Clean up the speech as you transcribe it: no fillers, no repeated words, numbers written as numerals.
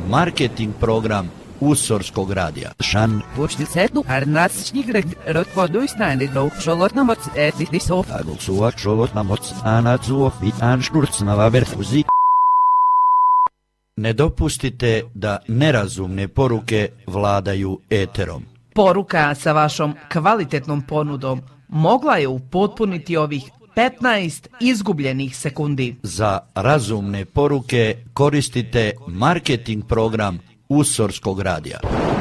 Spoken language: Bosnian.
marketing program Usorskog radija. Šan. Počti sedu, arnas šnigrek, rotvodu stane do šolotna moc, etiti so. Agulsua šolotna moc, anacuo, bitan šturcnava verfuzi. Ne dopustite da nerazumne poruke vladaju eterom. Poruka sa vašom kvalitetnom ponudom mogla je upotpuniti ovih 15 izgubljenih sekundi. Za razumne poruke koristite marketing program Usorskog radija.